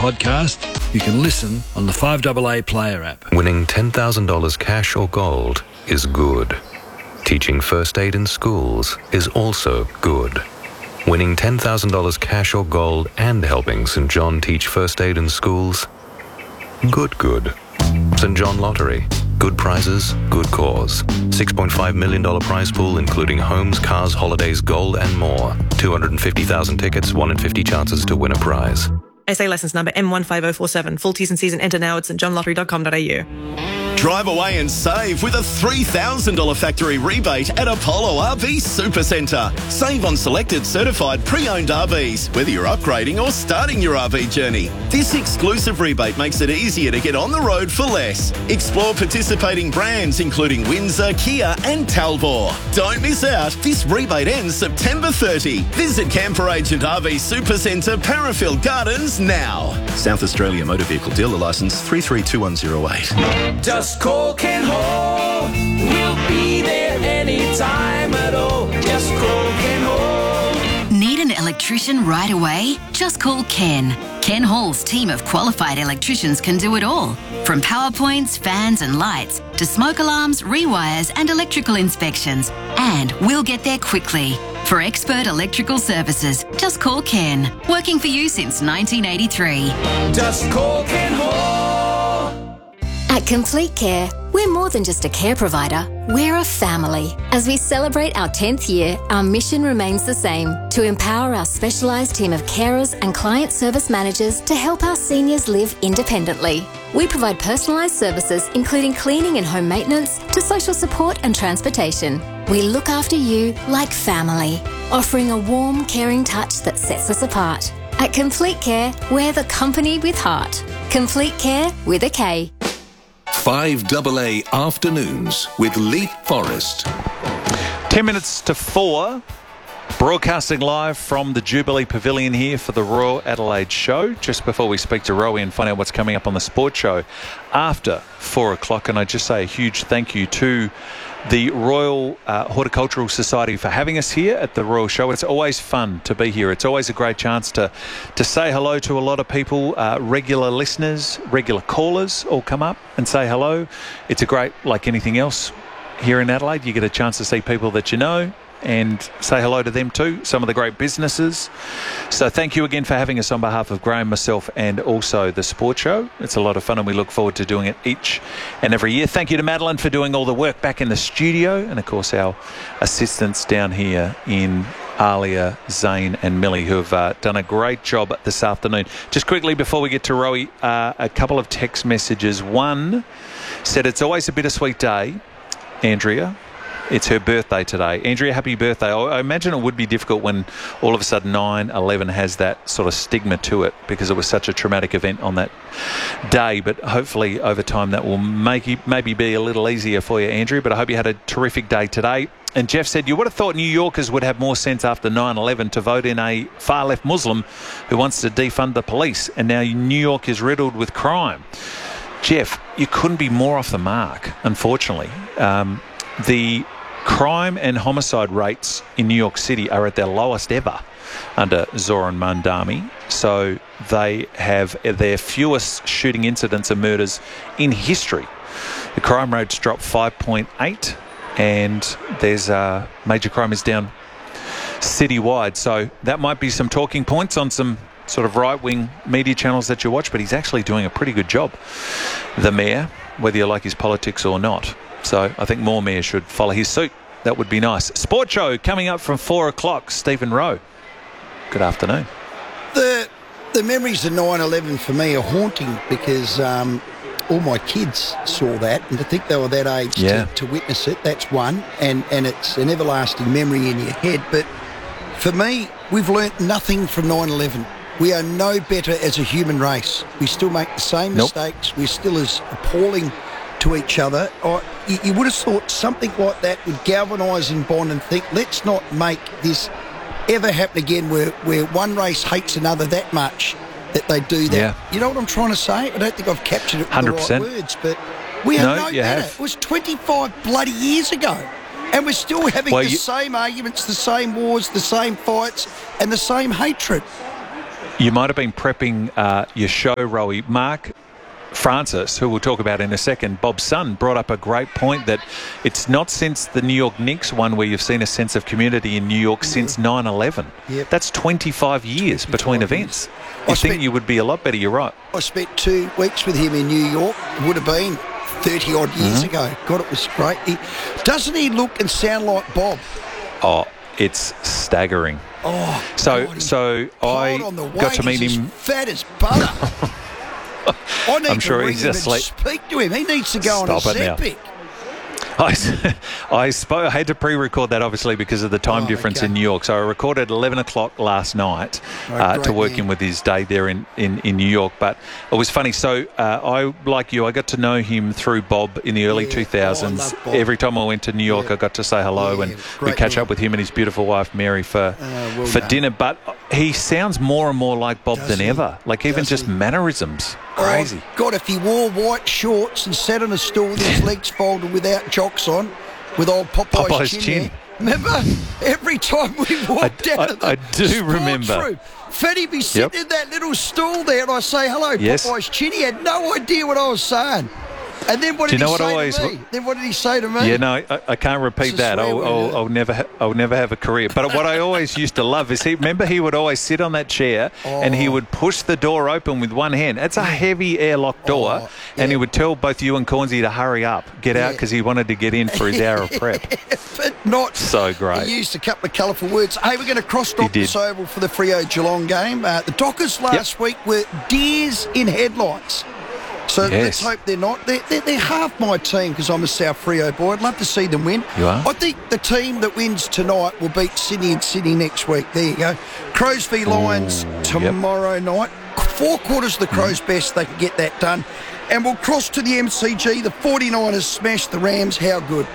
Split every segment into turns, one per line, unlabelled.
podcast, you can listen on the 5AA Player app.
Winning $10,000 cash or gold is good. Teaching first aid in schools is also good. Winning $10,000 cash or gold and helping St John teach first aid in schools? Good. St John Lottery. Good prizes, good cause. $6.5 million prize pool including homes, cars, holidays, gold and more. 250,000 tickets, 1 in 50 chances to win a prize.
SA licence number M15047. Full T's and C's and enter now at stjohnlottery.com.au.
Drive away and save with a $3,000 factory rebate at Apollo RV Supercentre. Save on selected certified pre-owned RVs, whether you're upgrading or starting your RV journey. This exclusive rebate makes it easier to get on the road for less. Explore participating brands including Windsor, Kia and Talbot. Don't miss out. This rebate ends September 30. Visit Camper Agent RV Supercentre, Parafield Gardens now. South Australia Motor Vehicle Dealer Licence 332108.
Just call Ken Hall. We'll be there anytime at all. Just call Ken Hall.
Need an electrician right away? Just call Ken. Ken Hall's team of qualified electricians can do it all. From power points, fans and lights to smoke alarms, rewires and electrical inspections. And we'll get there quickly. For expert electrical services, just call Ken. Working for you since 1983.
Just call Ken Hall.
At Complete Care, we're more than just a care provider, we're a family. As we celebrate our 10th year, our mission remains the same, to empower our specialised team of carers and client service managers to help our seniors live independently. We provide personalised services including cleaning and home maintenance to social support and transportation. We look after you like family, offering a warm, caring touch that sets us apart. At Complete Care, we're the company with heart. Complete Care with a K.
5AA Afternoons with Leith Forrest.
10 minutes to 4, broadcasting live from the Jubilee Pavilion here for the Royal Adelaide Show. Just before we speak to Rowie and find out what's coming up on the sports show after 4 o'clock. And I just say a huge thank you to the Royal Horticultural Society for having us here at the Royal Show. It's always fun to be here. It's always a great chance to say hello to a lot of people, regular listeners, regular callers all come up and say hello. It's a great, like anything else here in Adelaide, you get a chance to see people that you know and say hello to them too, some of the great businesses. So thank you again for having us on behalf of Graham, myself and also the Sports Show. It's a lot of fun and we look forward to doing it each and every year. Thank you to Madeline for doing all the work back in the studio and of course our assistants down here in Alia, Zane and Millie who have done a great job this afternoon. Just quickly before we get to Rowie, a couple of text messages. One said it's always a bittersweet day, Andrea. It's her birthday today. Andrea, happy birthday. I imagine it would be difficult when all of a sudden 9/11 has that sort of stigma to it because it was such a traumatic event on that day. But hopefully over time that will maybe be a little easier for you, Andrea. But I hope you had a terrific day today. And Jeff said, you would have thought New Yorkers would have more sense after 9/11 to vote in a far-left Muslim who wants to defund the police. And now New York is riddled with crime. Jeff, you couldn't be more off the mark, unfortunately. The crime and homicide rates in New York City are at their lowest ever under Zoran Mandami. So they have their fewest shooting incidents and murders in history. The crime rate's dropped 5.8 and there's major crime is down citywide. So that might be some talking points on some sort of right-wing media channels that you watch, but he's actually doing a pretty good job, the mayor, whether you like his politics or not. So I think more mayors should follow his suit. That would be nice. Sports show coming up from 4 o'clock. Stephen Rowe. Good afternoon.
The memories of 9/11 for me are haunting because all my kids saw that, and to think they were that age to witness it, that's one, and it's an everlasting memory in your head. But for me, we've learnt nothing from 9/11. We are no better as a human race. We still make the same mistakes. We're still as appalling to each other. You would have thought something like that would galvanise and bond and think, let's not make this ever happen again where one race hates another that much that they do that. Yeah. You know what I'm trying to say? I don't think I've captured it with 100%. The right words, but we are no better. It was 25 bloody years ago. And we're still having the same arguments, the same wars, the same fights, and the same hatred.
You might have been prepping your show, Rowie. Mark Francis, who we'll talk about in a second, Bob's son, brought up a great point that it's not since the New York Knicks one where you've seen a sense of community in New York since 9/11.
Yep.
That's 25 years between events. I think you would be a lot better, you're right.
I spent 2 weeks with him in New York. It would have been 30-odd years ago. God, it was great. Doesn't he look and sound like Bob?
Oh, it's staggering.
Oh,
so I got to meet
He's
him.
As fat as butter. I need
I'm sure
to
he's
ring him
just
and
like,
speak to him. He needs to go on a
Stop it now.
Ozempic.
I had to pre-record that, obviously because of the time difference in New York. So I recorded 11 o'clock last night to work in with his day there in New York. But it was funny. So I, like you, I got to know him through Bob in the early 2000s. Every time I went to New York, I got to say hello and we'd catch up with him and his beautiful wife, Mary, for dinner. But he sounds more and more like Bob than ever. Like even just mannerisms. Crazy.
Oh, God, if he wore white shorts and sat on a stool with his legs folded without jocks on, with old Popeye's chin. Remember? Every time we walked out of the
remember.
room, Feddy'd be sitting in that little stool there and I say, hello, Popeye's chin. He had no idea what I was saying. And then what did he say to me? Then what did he say to me?
Yeah, no, I can't repeat that. I'll never have a career. But what I always used to love is he would always sit on that chair and he would push the door open with one hand. It's a heavy airlock door, and he would tell both you and Cornsey to hurry up, get out, because he wanted to get in for his hour of prep.
But not
so great.
He used a couple of colourful words. Hey, we're going to cross-dock this oval for the Freo Geelong game. The Dockers last week were deers in headlights. So let's hope they're not. They're half my team because I'm a South Freo boy. I'd love to see them win.
You are?
I think the team that wins tonight will beat Sydney and Sydney next week. There you go. Crows v Lions tomorrow night. 4 quarters of the Crows best. They can get that done. And we'll cross to the MCG. The 49ers smashed the Rams. How good.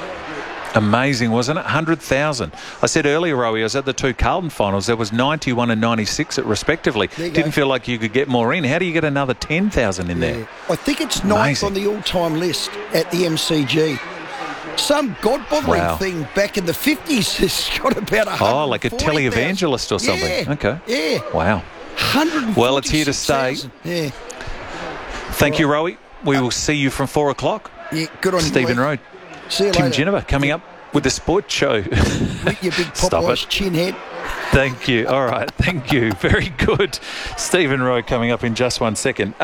Amazing, wasn't it? 100,000. I said earlier, Rowie, I was at the 2 Carlton finals. There was 91 and 96 respectively. Didn't feel like you could get more in. How do you get another 10,000 in there?
I think it's 9th on the all-time list at the MCG. Some God-bothering thing back in the 50s has got about 140,000.
Oh, like a televangelist or something.
Yeah.
Okay.
Yeah.
Wow.
146,000.
Well, it's here to stay.
Yeah.
Thank you, Rowie. We will see you from 4 o'clock.
Yeah, good on you.
Stephen Rowe.
See you
Tim
later.
Ginniver coming up with the sports show.
With your big Popeye's chin head.
Thank you. All right. Thank you. Very good. Stephen Rowe coming up in just 1 second.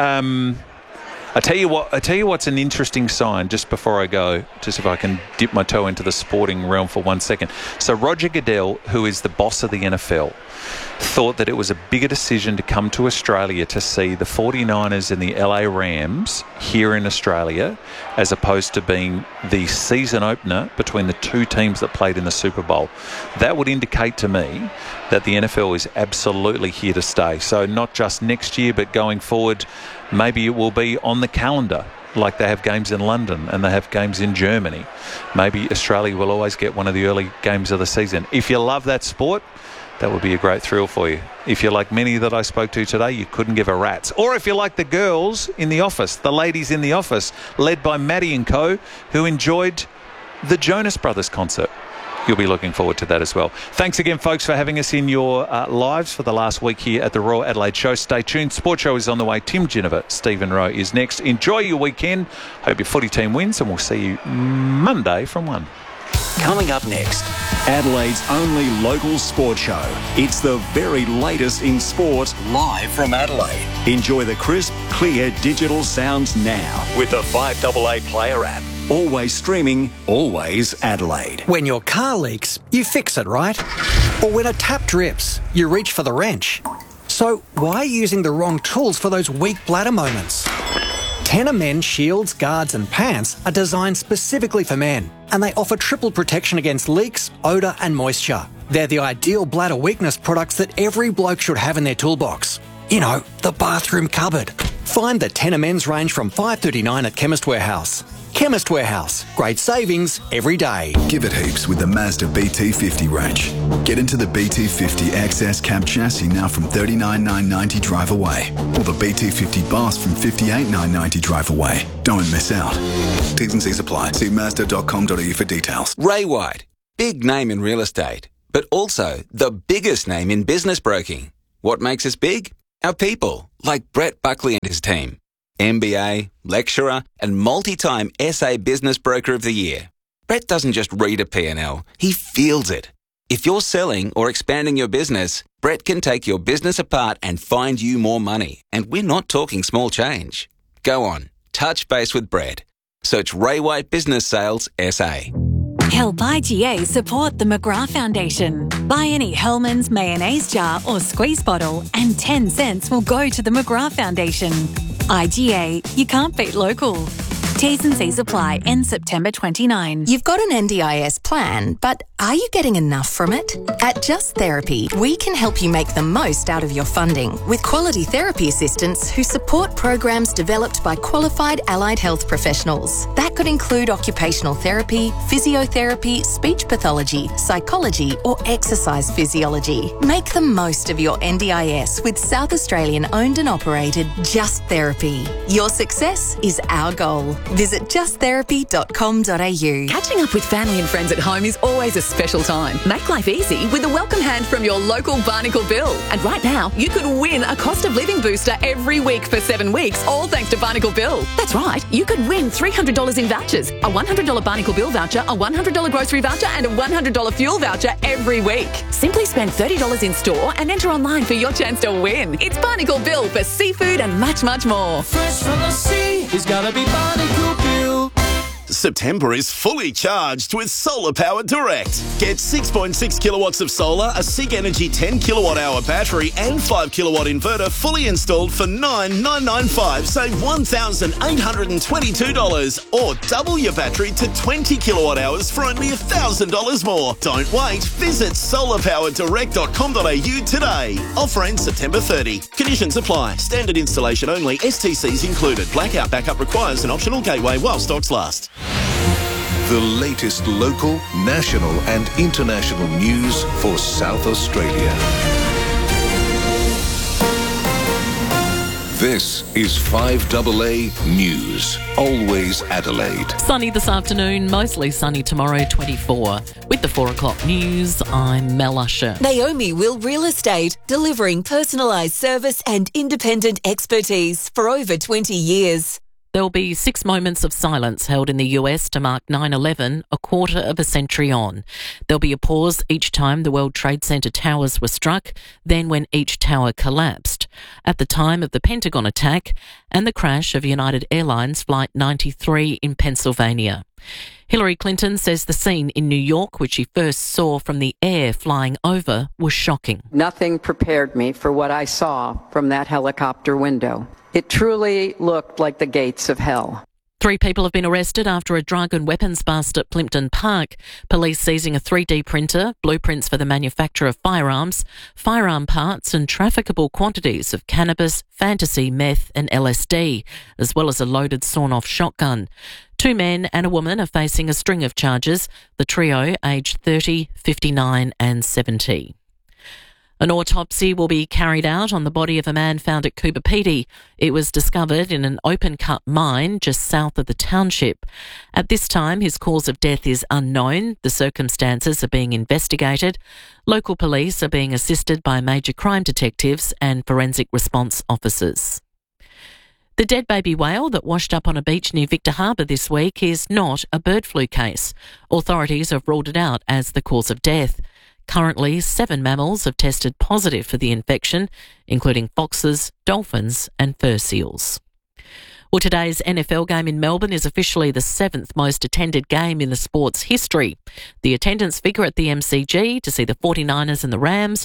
I tell you what's an interesting sign just before I go, just if I can dip my toe into the sporting realm for 1 second. So Roger Goodell, who is the boss of the NFL, thought that it was a bigger decision to come to Australia to see the 49ers and the LA Rams here in Australia as opposed to being the season opener between the 2 teams that played in the Super Bowl. That would indicate to me that the NFL is absolutely here to stay. So not just next year, but going forward, maybe it will be on the calendar like they have games in London and they have games in Germany. Maybe Australia will always get one of the early games of the season. If you love that sport, that would be a great thrill for you. If you're like many that I spoke to today, you couldn't give a rat's. Or if you're like the girls in the office, the ladies in the office, led by Maddie and co, who enjoyed the Jonas Brothers concert. You'll be looking forward to that as well. Thanks again, folks, for having us in your lives for the last week here at the Royal Adelaide Show. Stay tuned. Sports Show is on the way. Tim Ginniver, Stephen Rowe is next. Enjoy your weekend. Hope your footy team wins, and we'll see you Monday from 1.
Coming up next, Adelaide's only local sports show. It's the very latest in sport, live from Adelaide. Enjoy the crisp, clear digital sounds now with the 5AA Player app. Always streaming, always Adelaide.
When your car leaks, you fix it, right? Or when a tap drips, you reach for the wrench. So why using the wrong tools for those weak bladder moments? Tenor Men shields, guards and pants are designed specifically for men, and they offer triple protection against leaks, odour and moisture. They're the ideal bladder weakness products that every bloke should have in their toolbox. You know, the bathroom cupboard. Find the Tenor Men's range from $5.39 at Chemist Warehouse. Chemist Warehouse. Great savings every day.
Give it heaps with the Mazda BT50 range. Get into the BT50 XS cab chassis now from $39,990 drive away. Or the BT50 Bass from $58,990 drive away. Don't miss out. T's and C's apply. See Mazda.com.au for details.
Ray White. Big name in real estate, but also the biggest name in business broking. What makes us big? Our people, like Brett Buckley and his team. MBA, lecturer, and multi-time SA Business Broker of the Year. Brett doesn't just read a P&L, he feels it. If you're selling or expanding your business, Brett can take your business apart and find you more money. And we're not talking small change. Go on, touch base with Brett. Search Ray White Business Sales SA.
Help IGA support the McGrath Foundation. Buy any Hellmann's mayonnaise jar or squeeze bottle and 10 cents will go to the McGrath Foundation. IGA, you can't beat local. T's and C's apply. End September 29.
You've got an NDIS plan, but are you getting enough from it? At Just Therapy, we can help you make the most out of your funding with quality therapy assistants who support programs developed by qualified allied health professionals. That could include occupational therapy, physiotherapy, speech pathology, psychology, or exercise physiology. Make the most of your NDIS with South Australian owned and operated Just Therapy. Your success is our goal. Visit justtherapy.com.au.
Catching up with family and friends at home is always a special time. Make life easy with a welcome hand from your local Barnacle Bill. And right now, you could win a cost of living booster every week for 7 weeks, all thanks to Barnacle Bill. That's right, you could win $300 in vouchers, a $100 Barnacle Bill voucher, a $100 grocery voucher, and a $100 fuel voucher every week. Simply spend $30 in store and enter online for your chance to win. It's Barnacle Bill for seafood and much, much more.
Fresh from the sea, it's gotta be Barnacle Bill.
September is fully charged with Solar Power Direct. Get 6.6 kilowatts of solar, a SIG Energy 10 kilowatt hour battery and 5 kilowatt inverter fully installed for $9,995. Save $1,822 or double your battery to 20 kilowatt hours for only $1,000 more. Don't wait. Visit solarpowerdirect.com.au today. Offer ends September 30. Conditions apply. Standard installation only. STCs included. Blackout backup requires an optional gateway while stocks last.
The latest local, national and international news for South Australia. This is 5AA News. Always Adelaide.
Sunny this afternoon, mostly sunny tomorrow, 24. With the 4 o'clock news, I'm Mel Usher.
Naomi Will Real Estate, delivering personalised service and independent expertise for over 20 years.
There'll be 6 moments of silence held in the US to mark 9/11, a quarter of a century on. There'll be a pause each time the World Trade Center towers were struck, then when each tower collapsed. At the time of the Pentagon attack and the crash of United Airlines Flight 93 in Pennsylvania. Hillary Clinton says the scene in New York, which she first saw from the air flying over, was shocking.
Nothing prepared me for what I saw from that helicopter window. It truly looked like the gates of hell.
3 people have been arrested after a drug and weapons bust at Plympton Park. Police seizing a 3D printer, blueprints for the manufacture of firearms, firearm parts and trafficable quantities of cannabis, fantasy, meth and LSD, as well as a loaded sawn-off shotgun. 2 men and a woman are facing a string of charges, the trio aged 30, 59 and 70. An autopsy will be carried out on the body of a man found at Coober Pedy. It was discovered in an open-cut mine just south of the township. At this time, his cause of death is unknown. The circumstances are being investigated. Local police are being assisted by major crime detectives and forensic response officers. The dead baby whale that washed up on a beach near Victor Harbour this week is not a bird flu case. Authorities have ruled it out as the cause of death. Currently, 7 mammals have tested positive for the infection, including foxes, dolphins and fur seals. Well, today's NFL game in Melbourne is officially the 7th most attended game in the sport's history. The attendance figure at the MCG to see the 49ers and the Rams,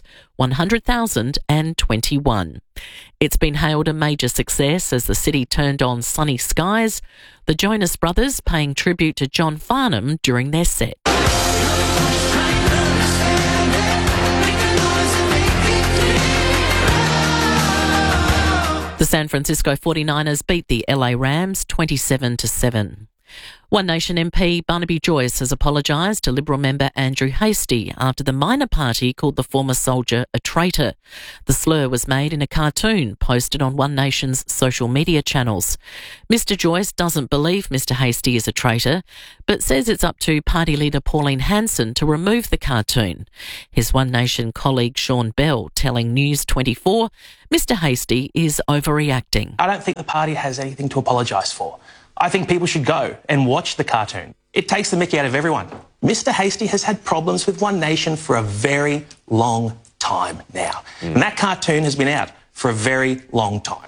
100,021. It's been hailed a major success as the city turned on sunny skies, the Jonas Brothers paying tribute to John Farnham during their set. The San Francisco 49ers beat the LA Rams 27-7. One Nation MP Barnaby Joyce has apologised to Liberal member Andrew Hastie after the minor party called the former soldier a traitor. The slur was made in a cartoon posted on One Nation's social media channels. Mr Joyce doesn't believe Mr Hastie is a traitor, but says it's up to party leader Pauline Hanson to remove the cartoon. His One Nation colleague Sean Bell telling News 24, Mr Hastie is overreacting.
I don't think the party has anything to apologise for. I think people should go and watch the cartoon. It takes the mickey out of everyone. Mr Hastie has had problems with One Nation for a very long time now. And that cartoon has been out for a very long time.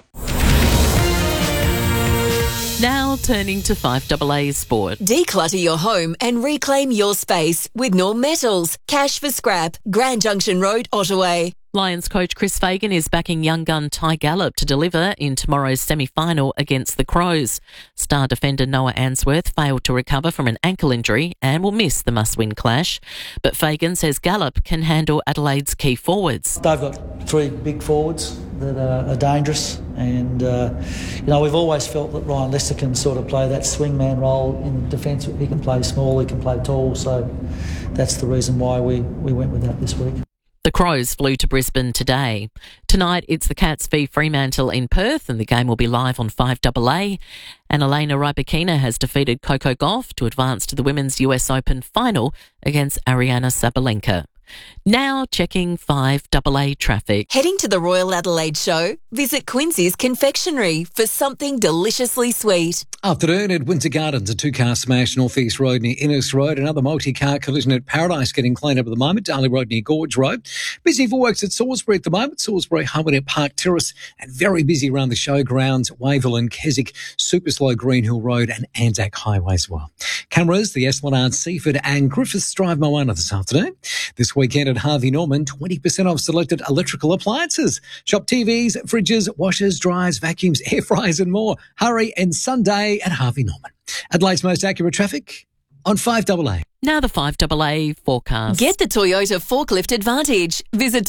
Now turning to 5AA Sport.
Declutter your home and reclaim your space with Norm Metals. Cash for scrap. Grand Junction Road, Ottaway.
Lions coach Chris Fagan is backing young gun Ty Gallop to deliver in tomorrow's semi-final against the Crows. Star defender Noah Answorth failed to recover from an ankle injury and will miss the must-win clash. But Fagan says Gallop can handle Adelaide's key forwards.
They've got three big forwards that are dangerous, and we've always felt that Ryan Lester can sort of play that swingman role in defence. He can play small, he can play tall, so that's the reason why we went with that this week.
The Crows flew to Brisbane today. Tonight, it's the Cats v Fremantle in Perth, and the game will be live on 5AA. And Elena Rybakina has defeated Coco Gauff to advance to the Women's US Open final against Ariana Sabalenka. Now checking 5AA traffic.
Heading to the Royal Adelaide Show? Visit Quincy's Confectionery for something deliciously sweet.
Afternoon at Windsor Gardens, a two-car smash North East Road near Innes Road. Another multi-car collision at Paradise getting cleaned up at the moment. Darley Road near Gorge Road. Busy for works at Salisbury at the moment. Salisbury Highway at Park Terrace. And very busy around the showgrounds, Wavell and Keswick, super slow Greenhill Road and Anzac Highway as well. Cameras, the Esplanade, Seaford and Griffiths Drive Moana this afternoon. This weekend at Harvey Norman, 20% off selected electrical appliances. Shop TVs, fridges, washers, dryers, vacuums, air fryers and more. Hurry and Sunday at Harvey Norman. Adelaide's most accurate traffic on 5AA.
Now the 5AA forecast.
Get the Toyota Forklift Advantage. Visit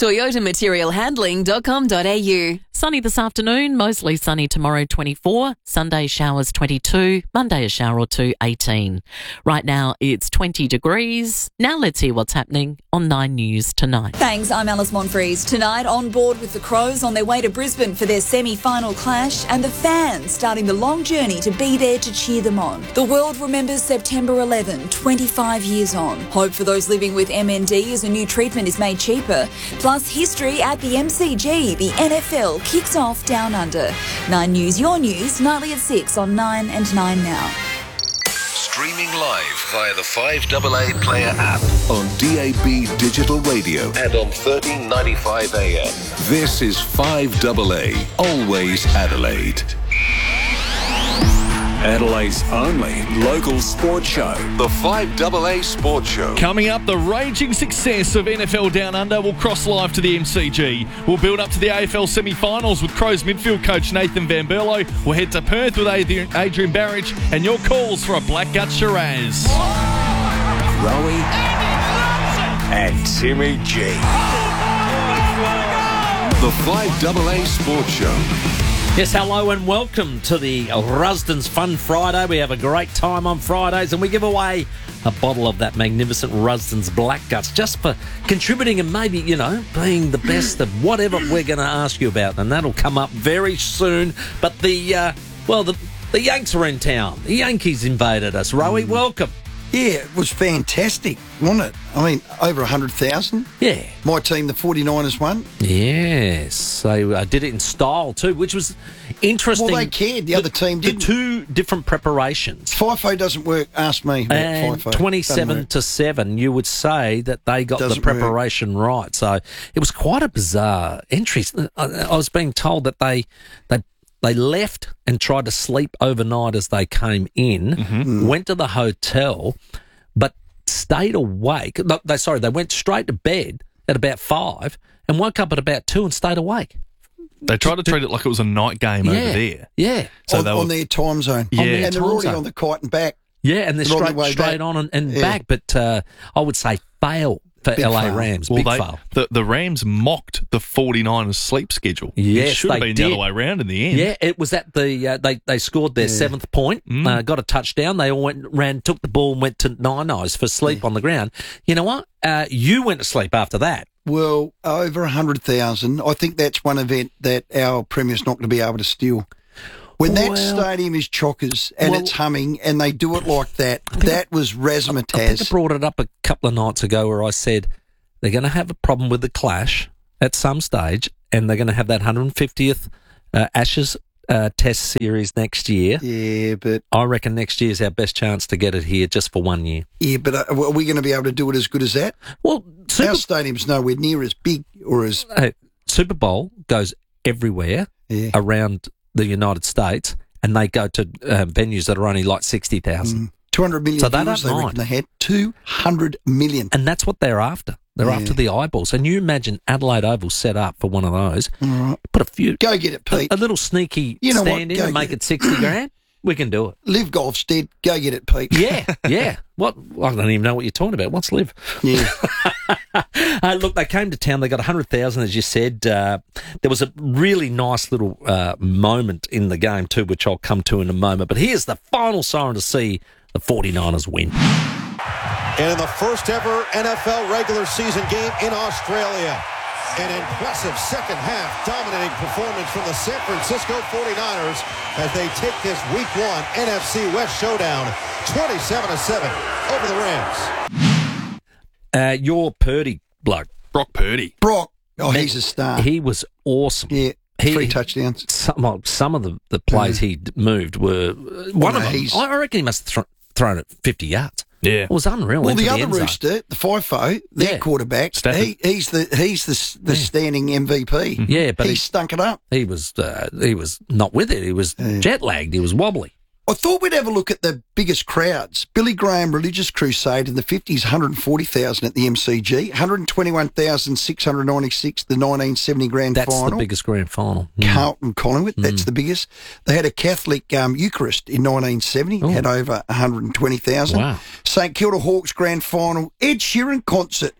toyotamaterialhandling.com.au.
Sunny this afternoon, mostly sunny tomorrow 24, Sunday showers 22, Monday a shower or two 18. Right now it's 20 degrees. Now let's hear what's happening on 9 News tonight.
Thanks, I'm Alice Monfries. Tonight on board with the Crows on their way to Brisbane for their semi-final clash and the fans starting the long journey to be there to cheer them on. The world remembers September 11, 25 years on. Hope for those living with MND as a new treatment is made cheaper. Plus history at the MCG. The NFL kicks off Down Under. 9 News, your news, nightly at 6 on 9 and 9 Now.
Streaming live via the 5AA Player app on DAB Digital Radio and on 1395 AM. This is 5AA, always Adelaide.
Adelaide's only local sports show.
The 5AA Sports Show.
Coming up, the raging success of NFL Down Under will cross live to the MCG. We'll build up to the AFL semi-finals with Crows midfield coach Nathan Van Berlo. We'll head to Perth with Adrian Barrage and your calls for a Blackgut Shiraz.
Rowie and Timmy G.
The 5AA Sports Show.
Yes, hello and welcome to the Rusden's Fun Friday. We have a great time on Fridays and we give away a bottle of that magnificent Rusden's Black Guts just for contributing and maybe, being the best of whatever we're going to ask you about. And that'll come up very soon. But the Yanks are in town. The Yankees invaded us. Rowie, welcome.
Yeah, it was fantastic, wasn't it? I mean, over 100,000.
Yeah.
My team, the 49ers, won.
Yes, they did it in style too, which was interesting.
Well, they cared. The other team didn't.
The two different preparations.
FIFO doesn't work. Ask me.
And
FIFO
27-7, you would say that they got the preparation right. So it was quite a bizarre entry. I was being told that they left and tried to sleep overnight as they came in, went to the hotel, but stayed awake. They went straight to bed at about 5 and woke up at about 2 and stayed awake.
They tried to treat it like it was a night game over there.
Yeah.
So on their time zone.
Yeah.
And they're already on the kite and back.
Yeah, and they're straight on and back. But I would say fail for
Big
LA
fail.
Rams.
Well,
Big fail.
the Rams mocked the 49ers sleep schedule.
Yes,
it should have
they
been
did.
the other way around in the end.
Yeah, it was at the they scored their seventh point, got a touchdown. They all took the ball and went to Nine-Eyes for sleep on the ground. You know what? You went to sleep after that.
Well, over 100,000. I think that's one event that our Premier's not going to be able to steal. When that stadium is chockers and it's humming and they do it like that, that was razzmatazz.
I think I brought it up a couple of nights ago where I said they're going to have a problem with the clash at some stage, and they're going to have that 150th Ashes Test series next year.
Yeah, but
I reckon next year's our best chance to get it here just for 1 year.
Yeah, but are we going to be able to do it as good as that?
Well,
our stadium's nowhere near as big or as...
Super Bowl goes everywhere around the United States, and they go to venues that are only like 60,000.
200 million
so they
viewers,
don't
they
mind.
reckon they had 200 million.
And that's what they're after. They're after the eyeballs. And you imagine Adelaide Oval set up for one of those.
All right.
Put a few...
Go get it, Pete.
A little sneaky
You know
stand
what?
in
Go
and make
get
it 60 grand. We can do it.
Live Golf's dead. Go get it, Pete.
Yeah. What? I don't even know what you're talking about. What's Live?
Yeah.
Look, they came to town. They got 100,000, as you said. There was a really nice little moment in the game too, which I'll come to in a moment. But here's the final siren to see the 49ers win.
And in the first ever NFL regular season game in Australia, an impressive second half dominating performance from the San Francisco 49ers as they take this Week 1 NFC West showdown 27-7 over the Rams.
Your Purdy bloke.
Brock Purdy.
Brock. Oh, he's a star.
He was awesome.
Yeah. 3 touchdowns.
Some of the plays he moved were... One of them, I reckon he must have thrown it 50 yards.
Yeah.
It was unreal.
Well,
into
the other
end zone.
Rooster, the FIFO, their quarterback, he's the standing MVP.
Yeah, but
he stunk it up.
He was not with it. He was jet lagged. He was wobbly.
I thought we'd have a look at the biggest crowds. Billy Graham Religious Crusade in the 50s, 140,000 at the MCG, 121,696 the 1970 grand final.
That's the biggest grand final.
Carlton Collingwood, that's the biggest. They had a Catholic Eucharist in 1970, had over 120,000.
Wow.
St Kilda Hawks grand final, Ed Sheeran concert,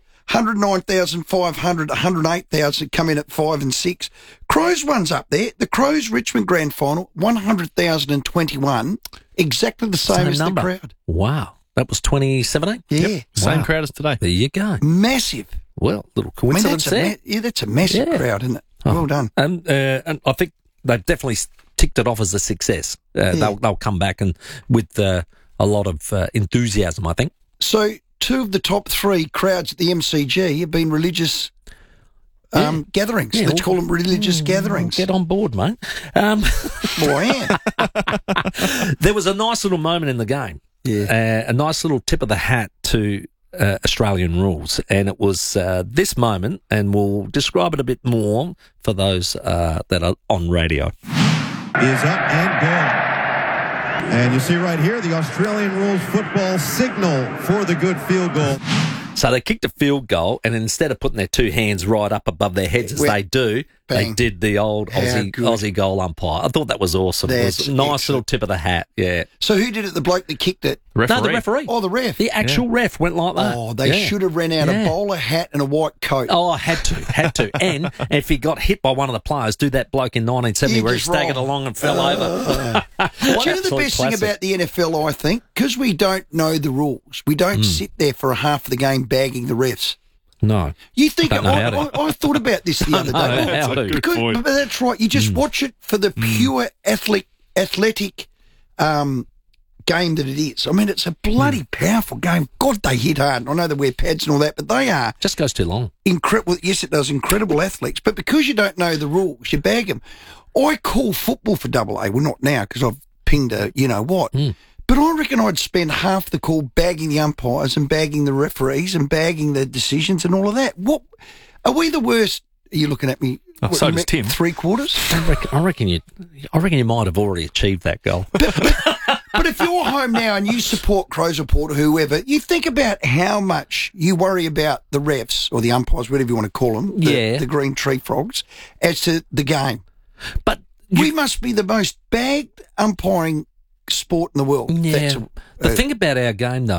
109,500, 108,000 come in at 5 and 6. Crows one's up there. The Crows Richmond grand final, 100,021. Exactly the same as
number.
the crowd.
Wow. That was 2017?
Yeah.
Same crowd as today.
There you go.
Massive.
Well, little coincidence there.
That's a massive crowd, isn't it? Well done.
And I think they've definitely ticked it off as a success. They'll come back and with a lot of enthusiasm, I think.
So 2 of the top 3 crowds at the MCG have been religious gatherings.
Yeah,
Let's call them religious gatherings.
Get on board, mate. There was a nice little moment in the game.
Yeah.
A nice little tip of the hat to Australian rules. And it was this moment, and we'll describe it a bit more for those that are on radio.
Is up and gone. And you see right here the Australian rules football signal for the good field goal.
So they kicked a field goal, and instead of putting their 2 hands right up above their heads as they do, they did the old Aussie goal umpire. I thought that was awesome. It was a nice little tip of the hat, yeah.
So who did it? The bloke that kicked it?
No, the referee.
Oh, the ref.
The actual ref went like that.
Oh, they should have ran out a bowler hat and a white coat.
Oh, had to. And if he got hit by one of the players, do that bloke in 1970 where he staggered along and fell over.
Do you know the best thing about the NFL, I think? Because we don't know the rules. We don't sit there for half of the game bagging the refs.
No.
You think, I thought about this the other day. But that's right. You just watch it for the pure athletic game that it is. I mean, it's a bloody powerful game. God, they hit hard. I know they wear pads and all that, but they are.
Just goes too long.
Incredible. Yes, it does. Incredible athletes. But because you don't know the rules, you bag them. I call football for AA. Well, not now because I've pinged a you-know-what. But I reckon I'd spend half the call bagging the umpires and bagging the referees and bagging the decisions and all of that. What are we the worst? Are you looking at me?
So does Tim.
3/4? I reckon you might have already achieved that goal.
But if you're home now and you support Crows Report or whoever, you think about how much you worry about the refs or the umpires, whatever you want to call them, the green tree frogs, as to the game.
But
we must be the most bagged umpiring sport in the world.
Yeah. The thing about our game, though,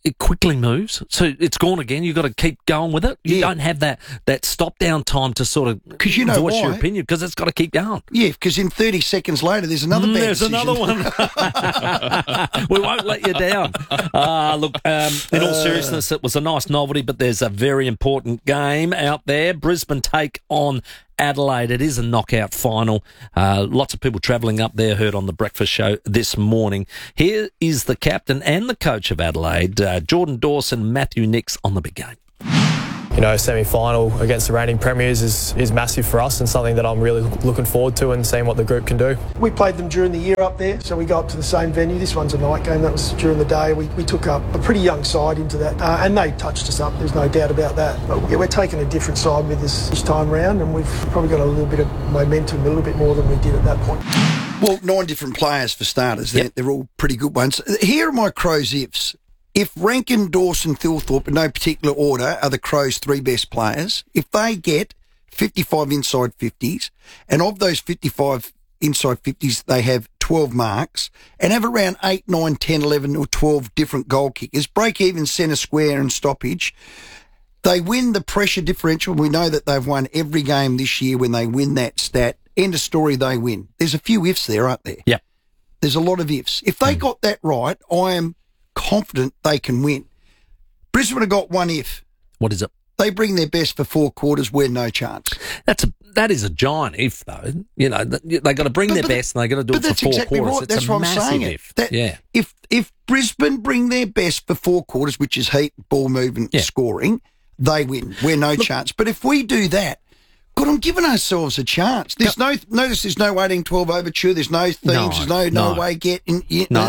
it quickly moves. So it's gone again. You've got to keep going with it. You don't have that stop down time to sort of voice your opinion because it's got to keep going.
Yeah, because in 30 seconds later, there's another bad
There's
decision.
another one. We won't let you down. Look, in all seriousness, it was a nice novelty, but there's a very important game out there. Brisbane take on Adelaide. It is a knockout final. Lots of people travelling up there, heard on the breakfast show this morning. Here is the captain and the coach of Adelaide, Jordan Dawson, Matthew Nicks on the big game.
You know, semi-final against the reigning premiers is massive for us and something that I'm really looking forward to and seeing what the group can do.
We played them during the year up there, so we go up to the same venue. This one's a night game. That was during the day. We took up a pretty young side into that, and they touched us up. There's no doubt about that. But yeah, we're taking a different side with us this time round, and we've probably got a little bit of momentum, a little bit more than we did at that point.
Well, 9 different players for starters. They're all pretty good ones. Here are my Crows ifs. If Rankin, Dawson, Thilthorpe, in no particular order, are the Crows' 3 best players, if they get 55 inside 50s, and of those 55 inside 50s, they have 12 marks, and have around 8, 9, 10, 11 or 12 different goal kickers, break even centre square and stoppage, they win the pressure differential. We know that they've won every game this year when they win that stat. End of story, they win. There's a few ifs there, aren't there?
Yeah.
There's a lot of ifs. If they got that right, I am confident they can win. Brisbane have got one if.
What is it?
They bring their best for 4 quarters, we're no chance.
That is a giant if, though. You know, they got to bring their best and they got to do it for 4
exactly
quarters.
Right.
It's
that's
a
what I'm
massive
saying.
if.
If Brisbane bring their best for 4 quarters, which is heat, ball movement, scoring, they win. We're no chance. But if we do that, God, I'm giving ourselves a chance. There's no 18-12 overture. There's no themes. There's no way getting.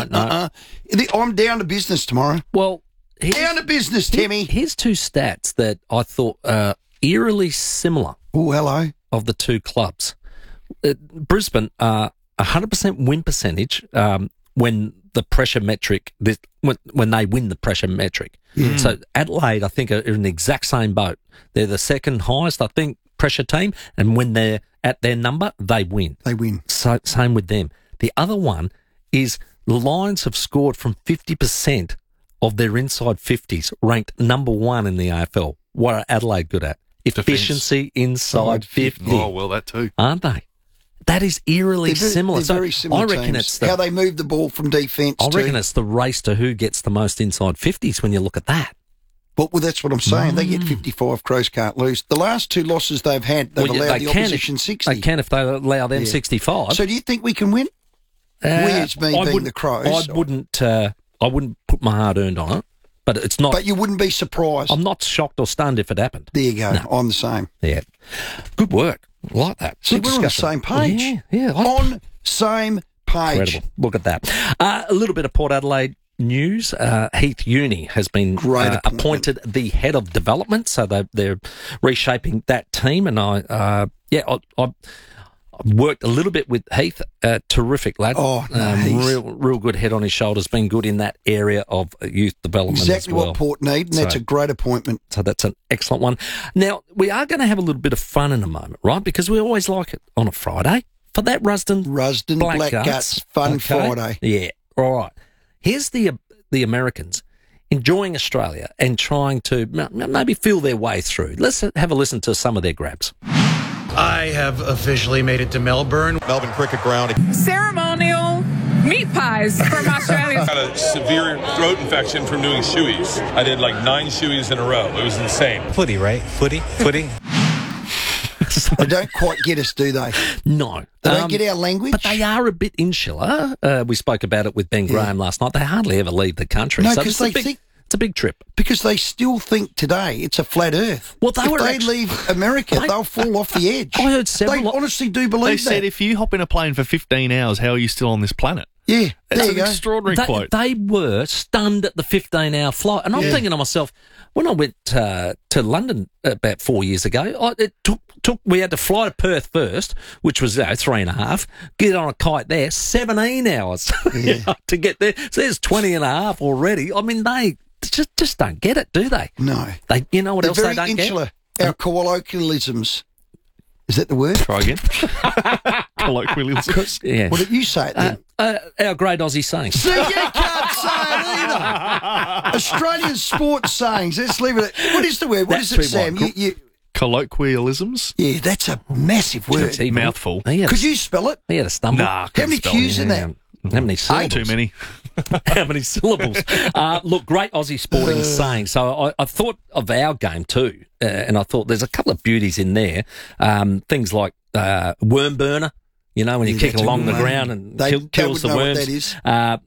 I'm down to business tomorrow.
Well,
down to business, Timmy.
Here's 2 stats that I thought are eerily similar.
Oh, hello.
Of the 2 clubs, Brisbane 100% win percentage when the pressure metric when they win the pressure metric.
Yeah.
So Adelaide, I think, are in the exact same boat. They're the second highest, I think, pressure team, and when they're at their number, they win.
They win.
So same with them. The other one is the Lions have scored from 50% of their inside 50s, ranked number 1 in the AFL. What are Adelaide good at? Efficiency inside 50.
Oh, well, that too.
Aren't they? That is eerily similar.
They're very similar.
I reckon
teams.
it's
how they move the ball from defence.
I reckon it's the race to who gets the most inside 50s when you look at that.
Well, that's what I'm saying. They get 55, Crows can't lose. The last 2 losses they've had, they've allowed the opposition 60.
They can if they allow them 65.
So do you think we can win? Being the Crows.
I wouldn't put my hard-earned on it, but it's not.
But you wouldn't be surprised.
I'm not shocked or stunned if it happened.
There you go. No. I'm the same.
Yeah. Good work. I like that.
See, we're on the same page.
Yeah.
On same page.
Incredible. Look at that. A little bit of Port Adelaide news. Heath Uni has been appointed the head of development, so they're reshaping that team. And I worked a little bit with Heath. Terrific lad.
Oh, no,
real good head on his shoulders. Been good in that area of youth development.
Exactly
as well.
what Port need, and that's a great appointment.
So that's an excellent one. Now we are going to have a little bit of fun in a moment, right? Because we always like it on a Friday for that Rusden
Black Guts Fun Friday.
Yeah. All right. Here's the Americans enjoying Australia and trying to maybe feel their way through. Let's have a listen to some of their grabs.
I have officially made it to Melbourne.
Melbourne Cricket Ground.
Ceremonial meat pies from Australia.
I had a severe throat infection from doing shoeies. I did like 9 shoeies in a row. It was insane.
Footy, right? Footy.
They don't quite get us, do they?
No.
They don't get our language?
But they are a bit insular. We spoke about it with Ben Graham last night. They hardly ever leave the country.
No,
so
because they think...
It's a big trip.
Because they still think today it's a flat earth.
Well,
if they leave America, they'll fall off the edge.
I heard several...
They honestly do believe
that. They said, if you hop in a plane for 15 hours, how are you still on this planet?
Yeah,
that's an extraordinary quote.
They were stunned at the 15-hour flight. And I'm thinking to myself, when I went to London about 4 years ago, we had to fly to Perth first, which was 3.5, get on a kite there, 17 hours to get there. So there's 20 and a half already. I mean, they just don't get it, do they?
No.
You know what else they don't
get? Our colloquialisms. Is that the word?
Try again. Colloquialisms.
Yeah.
What did you say then?
Our great Aussie saying.
See, you can't say it either. Australian sports sayings. Let's leave it at... What is the word? What is it, Sam?
Colloquialisms?
Yeah, that's a massive word.
Mouthful.
Could you spell it?
He had a stumble.
Nah,
How many Q's in that?
How many syllables?
Too many.
How many syllables? Look, great Aussie sporting saying. So I thought of our game too, and I thought there's a couple of beauties in there. Things like worm burner, you know, when you kick along the ground and kills the worms.
What that is.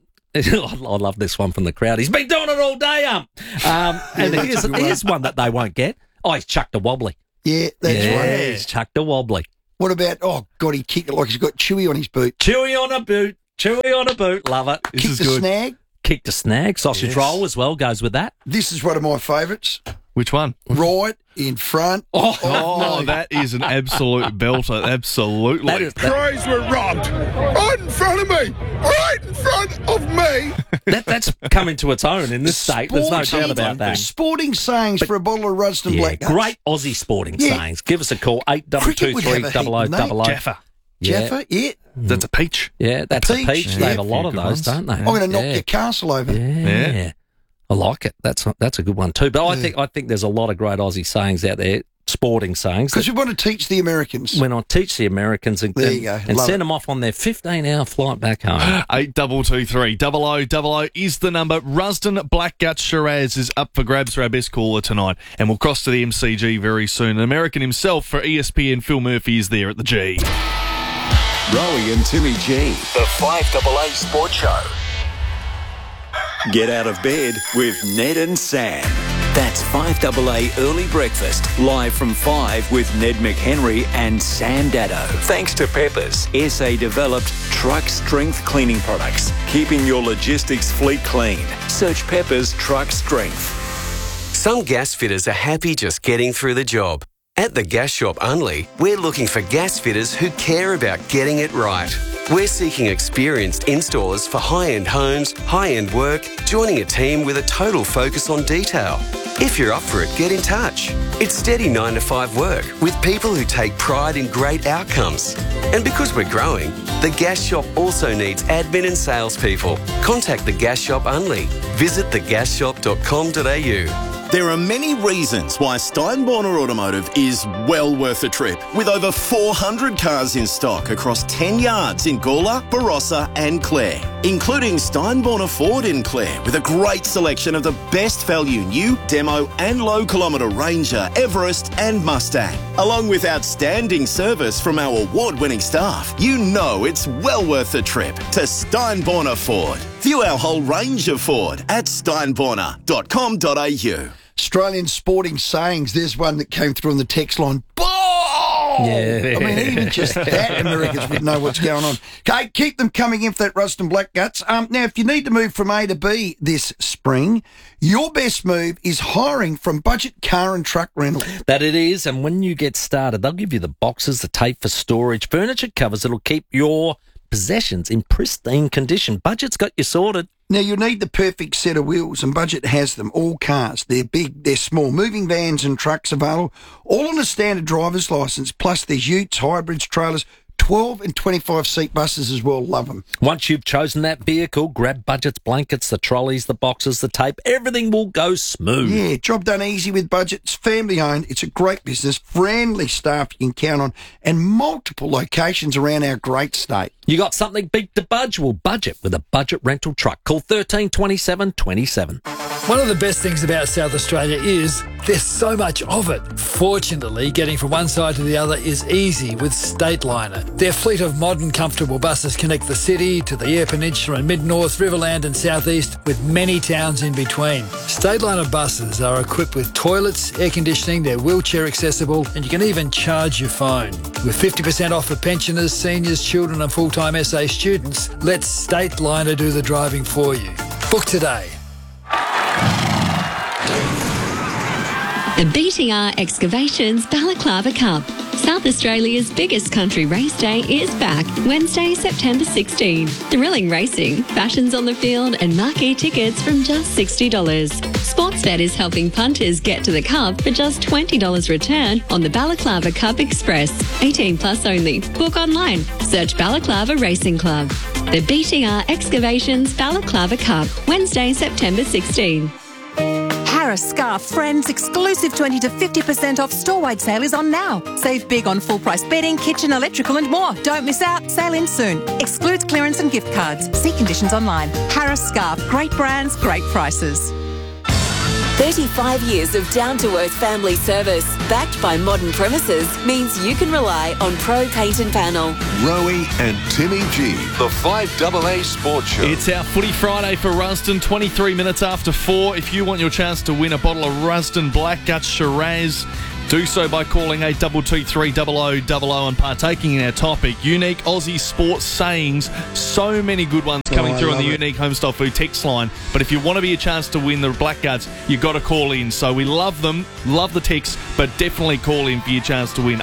I love this one from the crowd. He's been doing it all day, and here's one that they won't get. Oh, he's chucked a wobbly.
Yeah, that's right.
He's chucked a wobbly.
What about, oh, God, he kicked it like he's got Chewy on his boot.
Chewy on a boot. Chewy on a boot. Love it.
Kicked the snag.
Kicked a snag. Sausage roll as well goes with that.
This is one of my favourites.
Which one?
Right in front.
Oh, that is an absolute belter. Absolutely.
Crows were robbed right in front of me. Right in front of me.
That's coming to its own in this state. There's no doubt about that.
Sporting sayings for a bottle of Rusden Black Guts.
Great Aussie sporting sayings. Give us a call, 8223
Jaffa.
Jaffa, yeah.
That's a peach.
Yeah, that's a peach. They have a lot of those,
ones.
don't they?
I'm going to knock your castle over.
Yeah. I like it. That's a good one too. But I think there's a lot of great Aussie sayings out there, sporting sayings.
Because we want to teach the Americans.
When I teach the Americans and send them off on their 15-hour flight back home.
8223 0000 is the number. Rusden Black Guts Shiraz is up for grabs for our best caller tonight, and we'll cross to the MCG very soon. An American himself for ESPN, Phil Murphy, is there at the G.
Rowie and Timmy G, the 5AA Sports Show. Get out of bed with Ned and Sam. That's 5AA Early Breakfast, live from 5 with Ned McHenry and Sam Dado. Thanks to Peppers, SA-developed truck strength cleaning products, keeping your logistics fleet clean. Search Peppers Truck Strength.
Some gas fitters are happy just getting through the job. At the Gas Shop Unley, we're looking for gas fitters who care about getting it right. We're seeking experienced installers for high-end homes, high-end work, joining a team with a total focus on detail. If you're up for it, get in touch. It's steady 9-to-5 work with people who take pride in great outcomes. And because we're growing, the Gas Shop also needs admin and salespeople. Contact the Gas Shop Unley. Visit thegasshop.com.au.
There are many reasons why Steinborner Automotive is well worth a trip. With over 400 cars in stock across 10 yards in Gawler, Barossa and Clare, including Steinborner Ford in Clare with a great selection of the best value new, demo and low kilometre Ranger, Everest and Mustang. Along with outstanding service from our award-winning staff, you know it's well worth a trip to Steinborner Ford. View our whole range of Ford at steinborner.com.au.
Australian sporting sayings. There's one that came through on the text line. Ball!
Yeah.
I mean, even just that, Americans would know what's going on. Okay, keep them coming in for that Rusden Black Guts. Now, if you need to move from A to B this spring, your best move is hiring from Budget Car and Truck Rental.
That it is, and when you get started, they'll give you the boxes, the tape for storage, furniture covers that'll keep your possessions in pristine condition. Budget's got you sorted.
Now, you'll need the perfect set of wheels, and Budget has them. All cars. They're big, they're small. Moving vans and trucks available, all on a standard driver's licence. Plus, there's utes, hybrids, trailers, 12 and 25 seat buses as well. Love them.
Once you've chosen that vehicle, grab Budget's blankets, the trolleys, the boxes, the tape. Everything will go smooth.
Yeah, job done easy with Budget. It's family owned. It's a great business. Friendly staff you can count on, and multiple locations around our great state.
You got something big to budge? Well, budget with a Budget rental truck. Call 13 27 27.
One of the best things about South Australia is there's so much of it. Fortunately, getting from one side to the other is easy with Stateliner. Their fleet of modern, comfortable buses connect the city to the Eyre Peninsula and Mid-North, Riverland and Southeast, with many towns in between. Stateliner buses are equipped with toilets, air conditioning, they're wheelchair accessible, and you can even charge your phone. With 50% off for pensioners, seniors, children and full-time SA students, let Stateliner do the driving for you. Book today.
The BTR Excavations Balaclava Cup. South Australia's biggest country race day is back Wednesday, September 16. Thrilling racing, fashions on the field and marquee tickets from just $60. Sportsbet is helping punters get to the Cup for just $20 return on the Balaclava Cup Express. 18 plus only. Book online. Search Balaclava Racing Club. The BTR Excavations Balaclava Cup, Wednesday, September 16.
Harris Scarf Friends exclusive 20 to 50% off store-wide sale is on now. Save big on full-price bedding, kitchen, electrical and more. Don't miss out. Sale ends soon. Excludes clearance and gift cards. See conditions online. Harris Scarf. Great brands, great prices.
35 years of down-to-earth family service, backed by modern premises, means you can rely on Pro Paint and Panel.
Rowie and Timmy G, the 5AA Sports Show.
It's our Footy Friday for Rusden, 23 minutes after 4. If you want your chance to win a bottle of Rusden Black Gut Shiraz, do so by calling 8223 and partaking in our topic, Unique Aussie Sports Sayings. So many good ones coming through on the Unique Homestyle Food text line. But if you want to be a chance to win the Black Guts, you've got to call in. So we love them, love the texts, but definitely call in for your chance to win.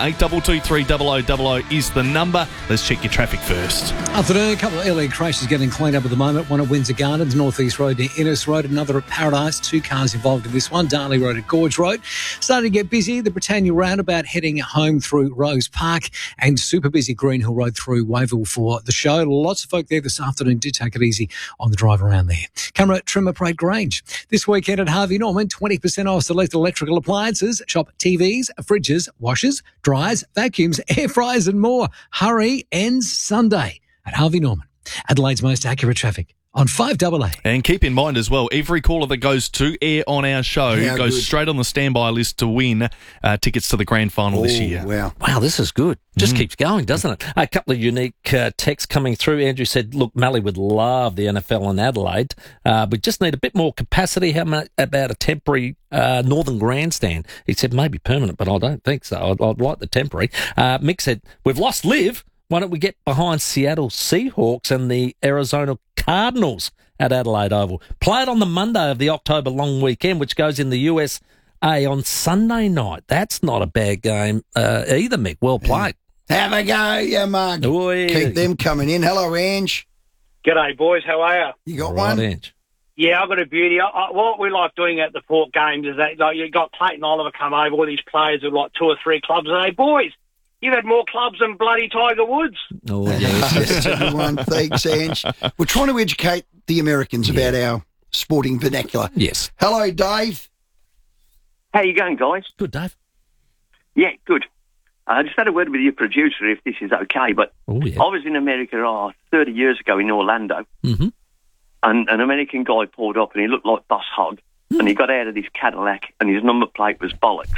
8223 is the number. Let's check your traffic first.
Afternoon, a couple of early crashes getting cleaned up at the moment. One at Windsor Gardens, North East Road near Innes Road. Another at Paradise. 2 cars involved in this one. Darley Road at Gorge Road. Starting to get busy. The Britannia roundabout heading home through Rose Park, and super busy Greenhill Road through Wavell for the show. Lots of folk there this afternoon. Do take it easy on the drive around there. Camera Trimmer Parade Grange. This weekend at Harvey Norman, 20% off select electrical appliances. Shop TVs, fridges, washers, dryers, vacuums, air fryers and more. Hurry, ends Sunday at Harvey Norman. Adelaide's most accurate traffic on 5AA.
And keep in mind as well, every caller that goes to air on our show goes straight on the standby list to win tickets to the grand final this year.
Wow, this is good. Just keeps going, doesn't it? A couple of unique texts coming through. Andrew said, look, Mally would love the NFL in Adelaide. We just need a bit more capacity. How much about a temporary northern grandstand? He said maybe permanent, but I don't think so. I'd like the temporary. Mick said, we've lost Liv. Why don't we get behind Seattle Seahawks and the Arizona Cardinals at Adelaide Oval? Play it on the Monday of the October long weekend, which goes in the USA on Sunday night. That's not a bad game either, Mick. Well played.
Have a go, you mug.
Oh, yeah.
Keep them coming in. Hello, Ange.
G'day, boys. How are you?
You got one?
Ange.
Yeah, I've got a beauty. What we like doing at the Port games is that you got Clayton Oliver come over, all these players with like 2 or 3 clubs, and they, boys, you've had more clubs than bloody Tiger Woods.
Oh, yes.
That's a good one. Thanks, Ange. We're trying to educate the Americans about our sporting vernacular.
Yes.
Hello, Dave.
How you going, guys?
Good, Dave.
Yeah, good. I just had a word with your producer if this is okay, but I was in America 30 years ago in Orlando, and an American guy pulled up and he looked like Boss Hogg, and he got out of this Cadillac and his number plate was bollocks.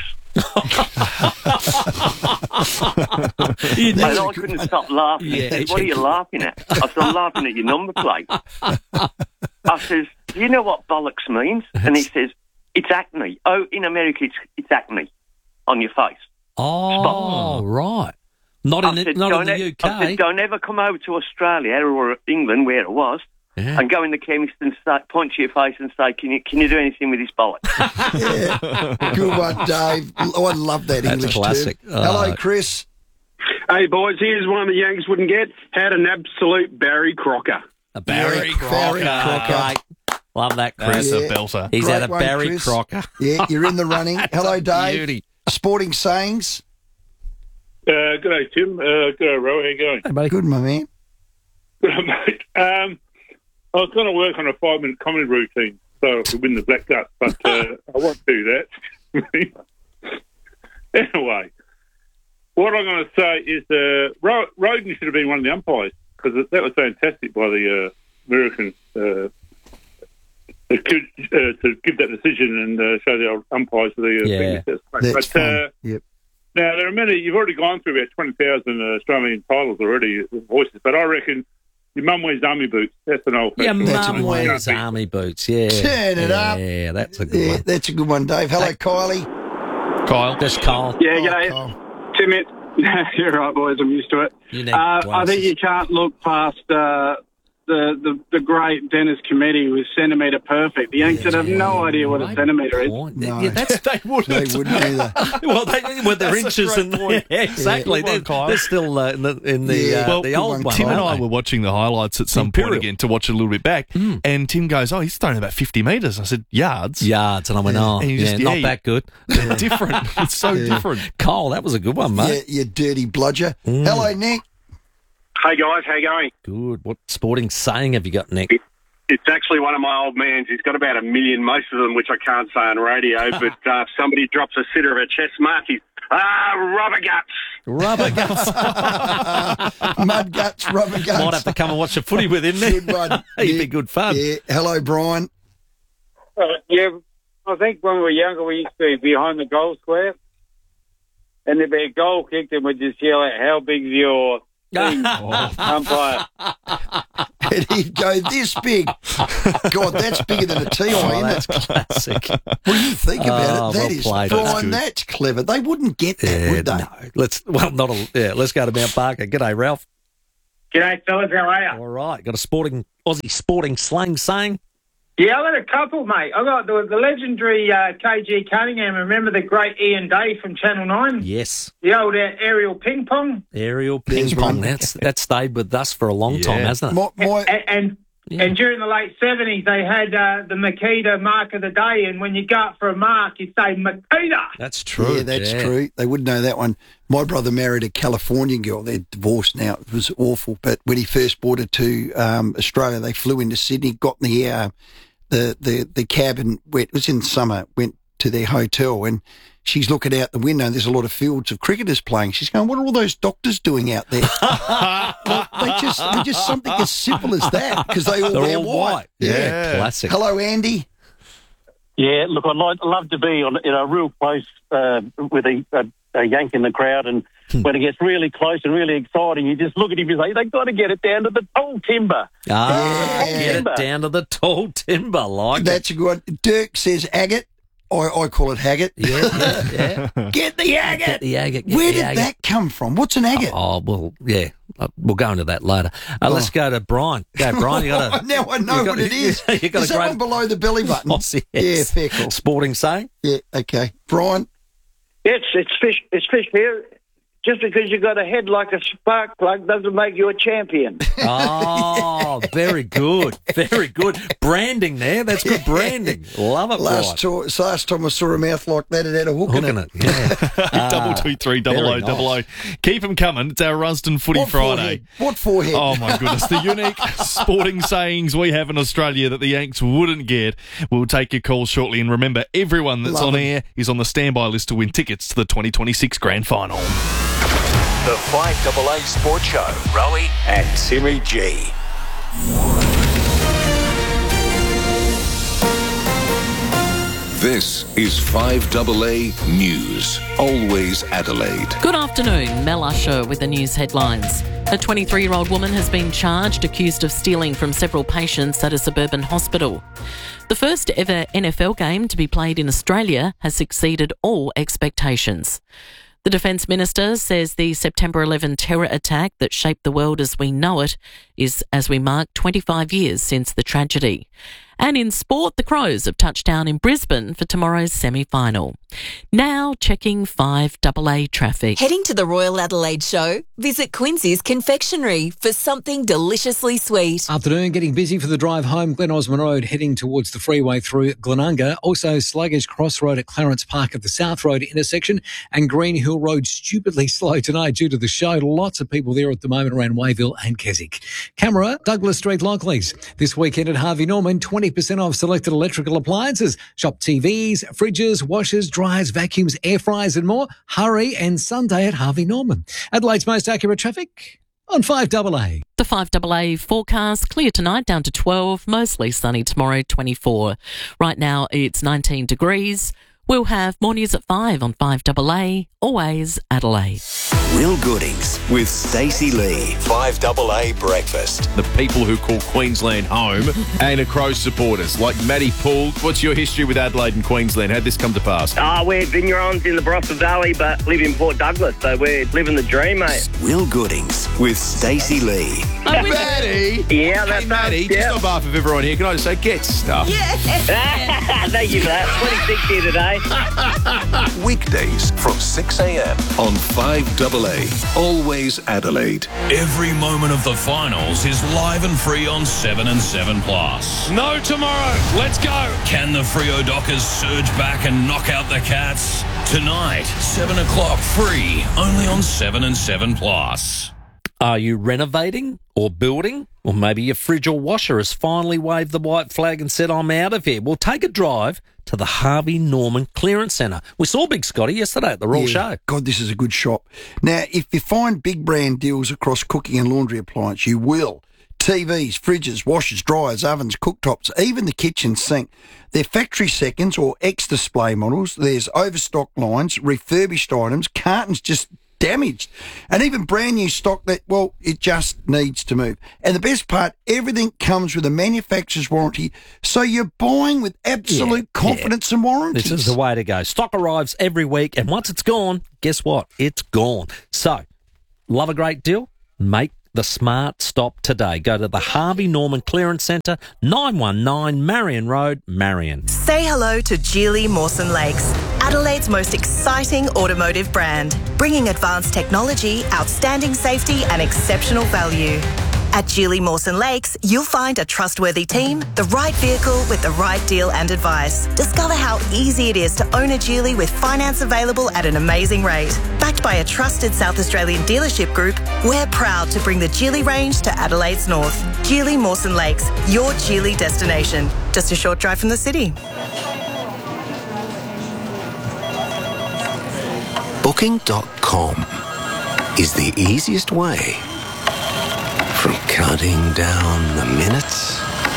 And I couldn't stop laughing. He said, what are you laughing at? I said, I'm laughing at your number plate. I says, do you know what bollocks means? And he says, it's acne. Oh, in America, it's acne on your face.
Oh, right. Not in the UK.
I said, don't ever come over to Australia or England, where it was, and go in the chemist and point to your face and say, can you do anything with this bollock?
Good one, Dave. Oh, I love that English
classic.
term. Hello, Chris.
Hey, boys, here's one the Yanks wouldn't get. Had an absolute Barry Crocker.
A Barry Crocker. Right. Love that, Chris.
That's a belter.
He's
Great
had a
one,
Barry
Chris.
Crocker.
Yeah, you're in the running. Hello, Dave.
Beauty.
Sporting sayings.
Good day, Tim. Good day, Ro. How you going?
Hey, buddy.
Good, my man.
Good, mate. I was going to work on a 5-minute comedy routine so I could win the Black Gut, but I won't do that. Anyway, what I'm going to say is Roden should have been one of the umpires because that was fantastic by the American to give that decision and show the umpires the
That's
but
fun. Yep.
now there are many. You've already gone through about 20,000 Australian titles already, voices. But I reckon your mum wears army boots. That's an old.
Your mum wears army boots. Yeah,
turn it up.
Yeah, that's a good one.
That's a good one, Dave. Hello, Kylie.
Kyle.
That's Kyle.
Yeah, g'day. Tim, you're right, boys. I'm used to it. I think you can't look past the great Dennis Cometti with centimetre perfect. The Yanks would have no idea what a centimetre is.
No. Yeah, they wouldn't.
They wouldn't either.
Well, they're inches and exactly. They're still in the old one.
Tim and I were watching the highlights at some point again to watch it a little bit back, and Tim goes, "Oh, he's thrown about 50 metres." I said, "Yards."
And I went, "Oh, not that good."
Different. It's so different.
Cole, that was a good one, mate.
Yeah, you dirty bludger. Hello, Nick.
Hey guys, how you going?
Good. What sporting saying have you got, Nick?
It's actually one of my old man's. He's got about 1 million, most of them, which I can't say on radio, but somebody drops a sitter of a chest mark. He's, rubber guts.
Rubber guts.
Mud guts, rubber guts.
Might have to come and watch the footy with him, Nick.
Good one.
He'd be good fun.
Yeah. Hello, Brian.
Yeah, I think when we were younger, we used to be behind the goal square, and there'd be a goal kicked, and we'd just yell out, "How big's your thing, umpire?"
And he'd go this big. God, that's bigger than a TI, isn't
that's
it?
classic.
When you think about it, that is
played.
Brian. That's clever. They wouldn't get that, would they?
No. Let's go to Mount Barker. G'day, Ralph.
G'day, fellas. How are you?
All right. Got a Aussie sporting slang saying?
Yeah, I've got a couple, mate. I've got the legendary KG Cunningham. Remember the great Ian Day from Channel 9?
Yes.
The old aerial ping pong.
Aerial ping pong. That stayed with us for a long time, hasn't it?
And during the late 70s, they had the Makita mark of the day, and when you go up for a mark, you say Makita.
That's true.
Yeah, that's true. They would know that one. My brother married a Californian girl. They're divorced now. It was awful. But when he first brought her to Australia, they flew into Sydney, got in the air. The cabin, it was in summer, went to their hotel, and she's looking out the window and there's a lot of fields of cricketers playing. She's going, what are all those doctors doing out there? Well, they're just something as simple as that, because they're wear white.
Yeah, classic.
Hello, Andy.
Yeah, look, I'd love to be in a real close with a yank in the crowd, and when it gets really close and really exciting, you just look at him and say, they've got to get it down to the tall timber.
Get it down to the tall timber, like
that's a good one. Dirk says agate. I call it Haggett.
Yeah.
Get the agate.
Get the agate.
Where did that come from? What's an agate?
Oh, well, yeah. We'll go into that later. Let's go to Brian. Go, Brian. You got
now I know what it is.
You got
is that one below the belly button? Yeah, fair call.
Sporting saying?
Yeah, okay. Brian?
Yes, it's fish here. Just because you got a head like a spark plug doesn't make you a champion.
Oh, very good. Very good. Branding there. That's good branding. Love it,
last time I saw a mouth like that, it had a hook in it.
Yeah.
223 0000. Keep them coming. It's our Rusden Footy Friday.
What forehead?
Oh, my goodness. The unique sporting sayings we have in Australia that the Yanks wouldn't get. We'll take your calls shortly. And remember, everyone that's on air is on the standby list to win tickets to the 2026 Grand Final.
The 5AA Sports Show. Rowie and Timmy G. This is 5AA News. Always Adelaide.
Good afternoon. Mel Usher with the news headlines. A 23-year-old woman has been charged, accused of stealing from several patients at a suburban hospital. The first ever NFL game to be played in Australia has exceeded all expectations. The Defence Minister says the September 11 terror attack that shaped the world as we know it is as we mark 25 years since the tragedy. And in sport, the Crows have touched down in Brisbane for tomorrow's semi-final. Now checking 5AA traffic.
Heading to the Royal Adelaide Show? Visit Quincy's Confectionery for something deliciously sweet.
Afternoon, getting busy for the drive home. Glen Osmond Road heading towards the freeway through Glenunga. Also sluggish crossroad at Clarence Park at the South Road intersection. And Green Hill Road stupidly slow tonight due to the show. Lots of people there at the moment around Wayville and Keswick. Camera, Douglas Street Lockleys. This weekend at Harvey Norman, 20% off selected electrical appliances. Shop TVs, fridges, washers, dryers, vacuums, air fryers and more. Hurry and Sunday at Harvey Norman. Adelaide's most accurate traffic on 5AA.
The 5AA forecast, clear tonight down to 12, mostly sunny tomorrow 24. Right now it's 19 degrees. We'll have more news at 5 on 5AA, always Adelaide.
Will Goodings with Stacey Lee. 5AA Breakfast.
The people who call Queensland home and are Crows supporters, like Matty Poole. What's your history with Adelaide and Queensland? How'd this come to pass?
We're Vignerons in the Barossa Valley, but live in Port Douglas, so we're living the dream, mate.
Will Goodings with Stacey Lee.
Matty?
Yeah, that's
Matty, just on behalf of everyone here, can I just say, get stuffed?
Yeah. Thank you for that. 26 here today.
Weekdays from 6 a.m. on 5AA. Always Adelaide.
Every moment of the finals is live and free on 7 and 7 Plus.
No tomorrow. Let's go.
Can the Freo Dockers surge back and knock out the Cats? Tonight, 7 o'clock free, only on 7 and 7 Plus.
Are you renovating or building? Or maybe your fridge or washer has finally waved the white flag and said, I'm out of here. Well, take a drive to the Harvey Norman Clearance Centre. We saw Big Scotty yesterday at the Royal Show.
God, this is a good shop. Now, if you find big brand deals across cooking and laundry appliance, you will. TVs, fridges, washers, dryers, ovens, cooktops, even the kitchen sink. They're factory seconds or ex-display models. There's overstock lines, refurbished items, cartons just damaged, and even brand new stock that, well, it just needs to move. And the best part, everything comes with a manufacturer's warranty, so you're buying with absolute confidence and warranty.
This is the way to go. Stock arrives every week, and once it's gone, guess what? It's gone. So, love a great deal? Make the smart stop today. Go to the Harvey Norman Clearance Centre, 919 Marion Road, Marion.
Say hello to Geely Mawson Lakes, Adelaide's most exciting automotive brand, bringing advanced technology, outstanding safety and exceptional value. At Geely Mawson Lakes, you'll find a trustworthy team, the right vehicle with the right deal and advice. Discover how easy it is to own a Geely with finance available at an amazing rate. Backed by a trusted South Australian dealership group, we're proud to bring the Geely range to Adelaide's north. Geely Mawson Lakes, your Geely destination. Just a short drive from the city.
Booking.com is the easiest way from counting down the minutes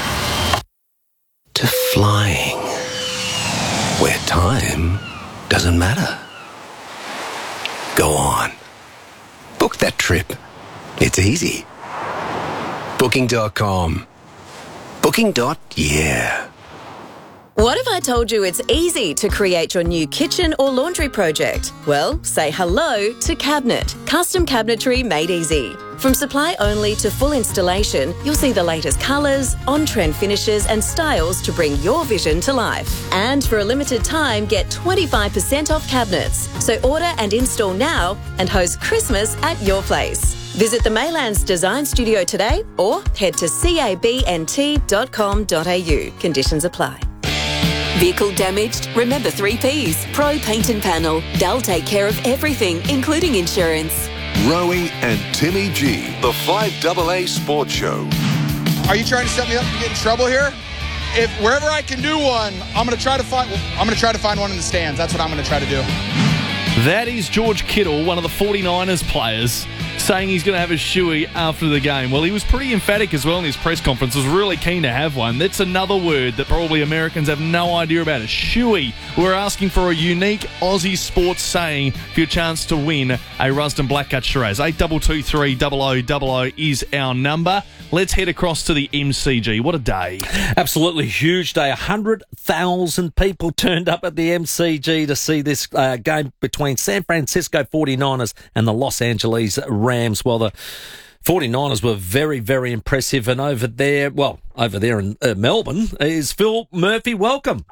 to flying, where time doesn't matter. Go on. Book that trip. It's easy. Booking.com. Booking.yeah.
What if I told you it's easy to create your new kitchen or laundry project? Well, say hello to Cabinet. Custom cabinetry made easy. From supply only to full installation, you'll see the latest colours, on-trend finishes and styles to bring your vision to life. And for a limited time, get 25% off cabinets. So order and install now and host Christmas at your place. Visit the Maylands Design Studio today or head to cabnt.com.au. Conditions apply. Vehicle damaged? Remember 3 Ps. Pro Paint and Panel. They'll take care of everything, including insurance.
Rowie and Timmy G, the 5AA Sports Show.
Are you trying to set me up to get in trouble here? If wherever I can do one, I'm going to try to find one in the stands. That's what I'm going to try to do.
That is George Kittle, one of the 49ers players, saying he's going to have a shoey after the game. Well, he was pretty emphatic as well in his press conference, was really keen to have one. That's another word that probably Americans have no idea about, a shoey. We're asking for a unique Aussie sports saying for your chance to win a Rusden Blackcut Shiraz. 8223 0000 is our number. Let's head across to the MCG. What a day.
Absolutely huge day. 100,000 people turned up at the MCG to see this game between San Francisco 49ers and the Los Angeles Rams. Well, the 49ers were very, very impressive. And over there in Melbourne is Phil Murphy. Welcome.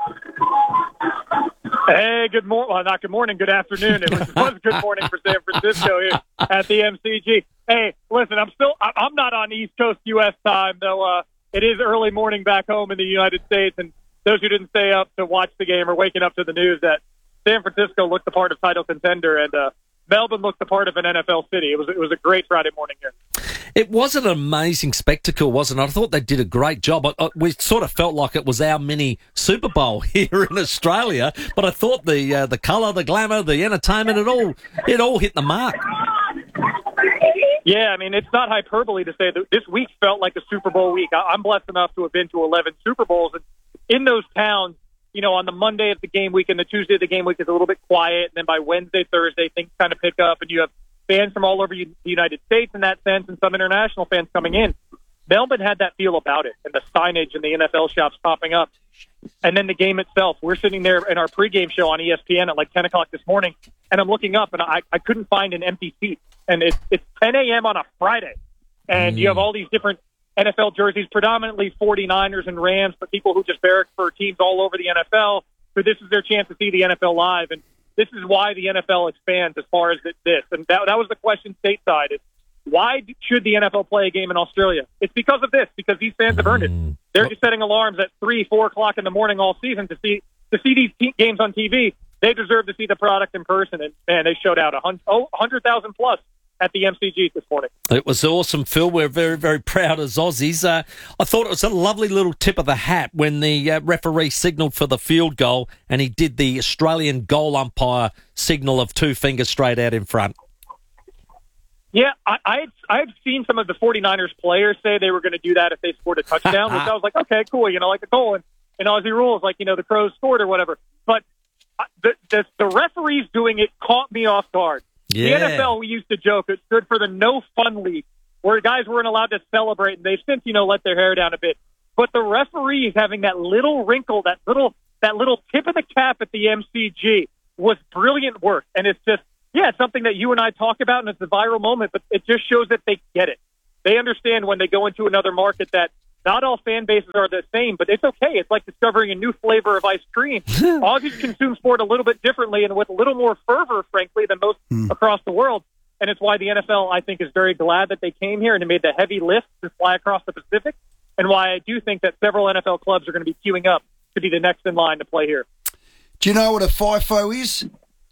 Hey, good morning. Well, not good morning, good afternoon. It was good morning for San Francisco here at the MCG. Hey, listen, I'm not on East Coast U.S. time, though it is early morning back home in the United States. And those who didn't stay up to watch the game are waking up to the news that San Francisco looked the part of title contender and Melbourne looked the part of an NFL city. It was a great Friday morning here.
It was an amazing spectacle, wasn't it? I thought they did a great job. We sort of felt like it was our mini Super Bowl here in Australia, but I thought the colour, the glamour, the entertainment, it all hit the mark.
Yeah, I mean, it's not hyperbole to say that this week felt like a Super Bowl week. I'm blessed enough to have been to 11 Super Bowls, and in those towns, you know, on the Monday of the game week and the Tuesday of the game week is a little bit quiet, and then by Wednesday, Thursday, things kind of pick up, and you have fans from all over the United States in that sense, and some international fans coming in. Melbourne had that feel about it, and the signage and the NFL shops popping up. And then the game itself, we're sitting there in our pregame show on ESPN at like 10 o'clock this morning, and I'm looking up, and I couldn't find an empty seat. And it's 10 a.m. on a Friday, and you have all these different NFL jerseys, predominantly 49ers and Rams, but people who just barrack for teams all over the NFL, so this is their chance to see the NFL live. And this is why the NFL expands as far as this. And that was the question stateside. Is why should the NFL play a game in Australia? It's because of this, because these fans have earned it. They're just setting alarms at 3, 4 o'clock in the morning all season to see these games on TV. They deserve to see the product in person. And, man, they showed out 100,000 plus at the MCG this morning.
It was awesome, Phil. We're very, very proud as Aussies. I thought it was a lovely little tip of the hat when the referee signalled for the field goal and he did the Australian goal umpire signal of 2 fingers straight out in front.
Yeah, I've seen some of the 49ers players say they were going to do that if they scored a touchdown, which I was like, okay, cool, like a goal in Aussie rules, like, the Crows scored or whatever. But the referees doing it caught me off guard.
Yeah.
The NFL, we used to joke, it stood for the no fun league, where guys weren't allowed to celebrate, and they've since, let their hair down a bit. But the referees having that little wrinkle, that little tip of the cap at the MCG was brilliant work. And it's just, it's something that you and I talk about, and it's a viral moment, but it just shows that they get it. They understand when they go into another market that not all fan bases are the same, but it's okay. It's like discovering a new flavor of ice cream. Aussies consume sport a little bit differently and with a little more fervor, frankly, than most across the world. And it's why the NFL, I think, is very glad that they came here and they made the heavy lift to fly across the Pacific, and why I do think that several NFL clubs are going to be queuing up to be the next in line to play here.
Do you know what a FIFO is?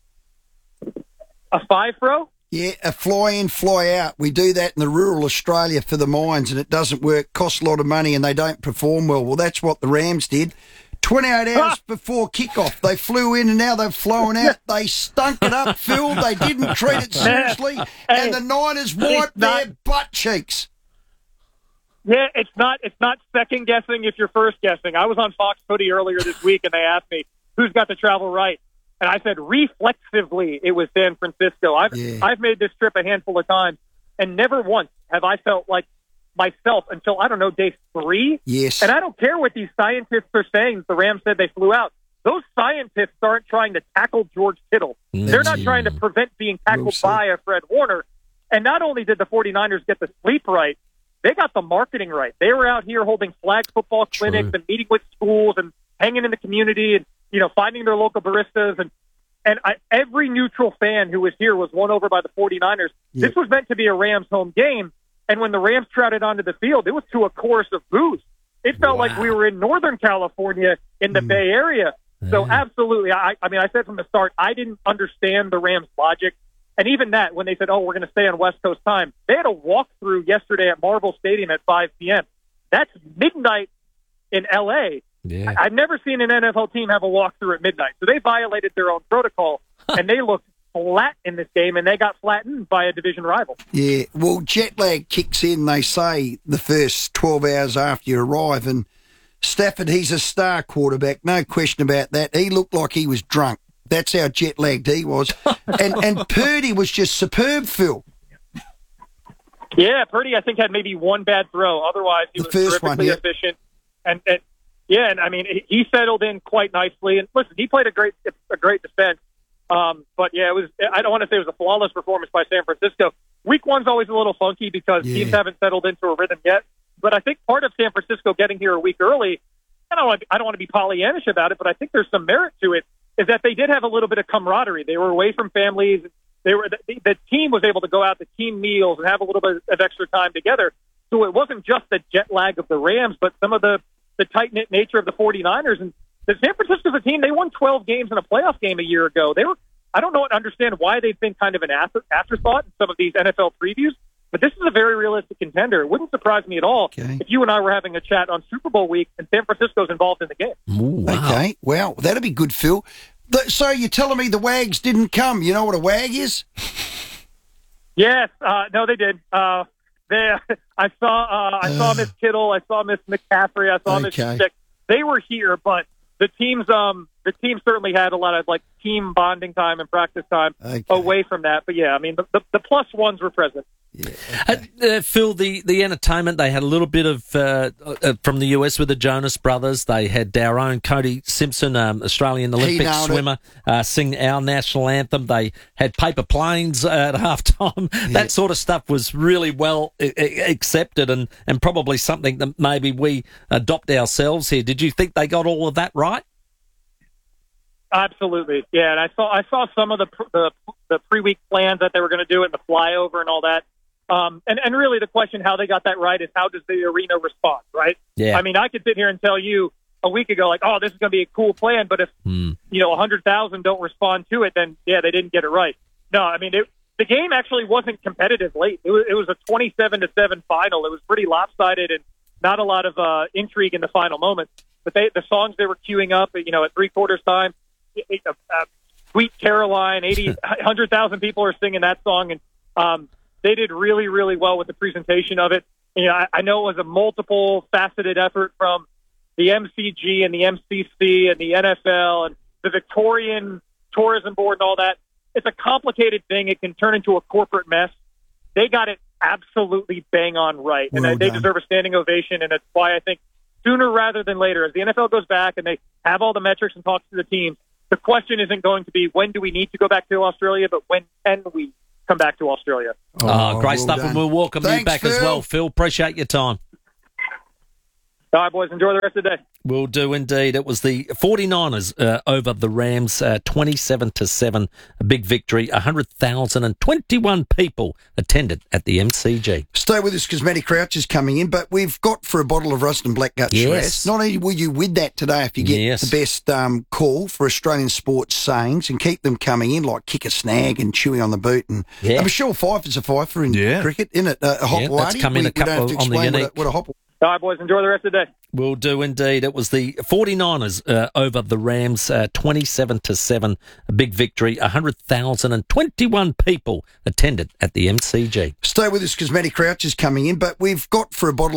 A FIFO?
Yeah, a fly in, fly out. We do that in the rural Australia for the mines, and it doesn't work, costs a lot of money, and they don't perform well. Well, that's what the Rams did. 28 hours before kickoff, they flew in, and now they've flown out. They stunk it up, Phil. They didn't treat it seriously, and the Niners wiped their butt cheeks.
Yeah, it's not second guessing if you're first guessing. I was on Fox Footy earlier this week, and they asked me, who's got the travel right? And I said, reflexively, it was San Francisco. I've made this trip a handful of times, and never once have I felt like myself until, I don't know, day 3.
Yes.
And I don't care what these scientists are saying. The Rams said they flew out. Those scientists aren't trying to tackle George Kittle. They're not trying to prevent being tackled by a Fred Warner. And not only did the 49ers get the sleep right, they got the marketing right. They were out here holding flag football clinics and meeting with schools and hanging in the community and, finding their local baristas. And every neutral fan who was here was won over by the 49ers. Yep. This was meant to be a Rams home game. And when the Rams trotted onto the field, it was to a chorus of boos. It felt like we were in Northern California in the Bay Area. So absolutely. I mean, I said from the start, I didn't understand the Rams' logic. And even that, when they said, we're going to stay on West Coast time, they had a walkthrough yesterday at Marvel Stadium at 5 p.m. That's midnight in L.A. Yeah. I've never seen an NFL team have a walkthrough at midnight. So they violated their own protocol, and they looked flat in this game, and they got flattened by a division rival.
Yeah, well, jet lag kicks in, they say, the first 12 hours after you arrive, and Stafford, he's a star quarterback, no question about that. He looked like he was drunk. That's how jet-lagged he was. And Purdy was just superb, Phil.
Yeah, Purdy, I think, had maybe one bad throw. Otherwise, he was terrifically efficient. And I mean, he settled in quite nicely. And listen, he played a great defense. But yeah, I don't want to say it was a flawless performance by San Francisco. Week 1's always a little funky because teams haven't settled into a rhythm yet. But I think part of San Francisco getting here a week early, I don't want to be Pollyannish about it, but I think there's some merit to it, is that they did have a little bit of camaraderie. They were away from families. The team was able to go out to team meals and have a little bit of extra time together. So it wasn't just the jet lag of the Rams, but some of the tight-knit nature of the 49ers. And the San Francisco's a team, they won 12 games in a playoff game a year ago. I don't understand why they've been kind of an afterthought in some of these NFL previews, but this is a very realistic contender. It wouldn't surprise me at all if you and I were having a chat on Super Bowl week and San Francisco's involved in the game.
Ooh, wow. Okay, well, that'd be good, Phil. So you're telling me the Wags didn't come. You know what a Wag is?
Yes. No, they did. I saw Miss Kittle. I saw Miss McCaffrey. I saw Miss Stick. They were here, but the team certainly had a lot of team bonding time and practice time away from that. But yeah, I mean the plus ones were present.
Yeah. Phil, the entertainment, they had a little bit of from the US with the Jonas Brothers. They had our own Cody Simpson, Australian Olympic swimmer, sing our national anthem. They had paper planes at halftime. That sort of stuff was really well accepted and probably something that maybe we adopt ourselves here. Did you think they got all of that right?
Absolutely, yeah. And I saw some of the pre-week plans that they were going to do and the flyover and all that. And really the question how they got that right is how does the arena respond, right? Yeah. I mean, I could sit here and tell you a week ago, this is going to be a cool plan, but if 100,000 don't respond to it, then yeah, they didn't get it right. No, I mean the game actually wasn't competitive late. It was a 27-7 final. It was pretty lopsided and not a lot of intrigue in the final moments. But the songs they were queuing up, at three-quarters time, Sweet Caroline, 100,000 people are singing that song, and they did really, really well with the presentation of it. I know it was a multiple-faceted effort from the MCG and the MCC and the NFL and the Victorian Tourism Board and all that. It's a complicated thing. It can turn into a corporate mess. They got it absolutely bang on right, and they deserve a standing ovation, and that's why I think sooner rather than later, as the NFL goes back and they have all the metrics and talks to the teams, the question isn't going to be when do we need to go back to Australia, but when can we come back to Australia?
Great stuff, and we'll welcome you back as well, Phil. Appreciate your time.
All right, boys. Enjoy the rest of the day.
Will do indeed. It was the 49ers over the Rams, 27-7, a big victory. 100,021 people attended at the MCG.
Stay with us because Matty Crouch is coming in, but we've got for a bottle of Ruston Blackgut Shiraz. Not only will you with that today if you get the best call for Australian sports sayings and keep them coming in, like kick a snag and chewing on the boot. And Michelle Fife is a fifer in cricket, isn't it? A hot
that's come in a couple on the unique.
What a hot.
All right, boys. Enjoy the rest of the day.
Will do indeed. It was the 49ers over the Rams, 27-7, a big victory. 100,021 people attended at the MCG.
Stay with us because Matty Crouch is coming in, but we've got for a bottle